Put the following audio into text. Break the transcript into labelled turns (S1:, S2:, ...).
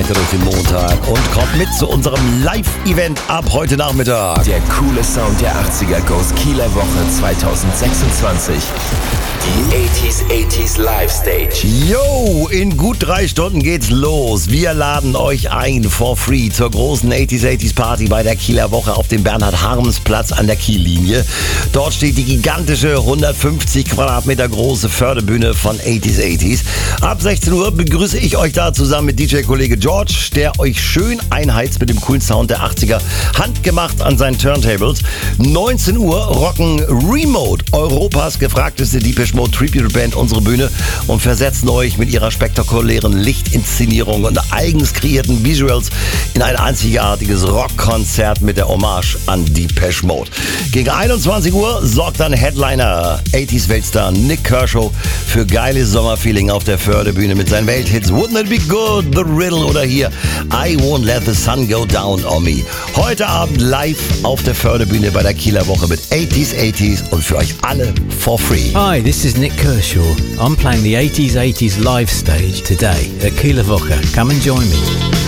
S1: weiter durch den Montag und kommt mit zu unserem Live-Event ab heute Nachmittag.
S2: Der coole Sound der 80er goes Kieler Woche 2026. Die 80s Live Stage.
S1: Yo, in gut 3 Stunden geht's los. Wir laden euch ein for free zur großen 80s Party bei der Kieler Woche auf dem Bernhard-Harms-Platz an der Kiellinie. Dort steht die gigantische 150 Quadratmeter große Förderbühne von 80s. Ab 16 Uhr begrüße ich euch da zusammen mit DJ-Kollege George, der euch schön einheizt mit dem coolen Sound der 80er, handgemacht an seinen Turntables. 19 Uhr rocken Remote, Europas gefragteste Depeche Mode Tribute Band, unsere Bühne und versetzen euch mit ihrer spektakulären Lichtinszenierung und eigens kreierten Visuals in ein einzigartiges Rockkonzert mit der Hommage an Depeche Mode. Gegen 21 Uhr sorgt dann Headliner 80s Weltstar Nik Kershaw für geiles Sommerfeeling auf der Förderbühne mit seinen Welthits Wouldn't It Be Good, The Riddle oder hier I Won't Let the Sun Go Down on Me. Heute Abend live auf der Förderbühne bei der Kieler Woche mit 80s und für euch alle for free.
S3: Hi, this is Nik Kershaw. I'm playing the 80s live stage today at Kieler Woche. Come and join me.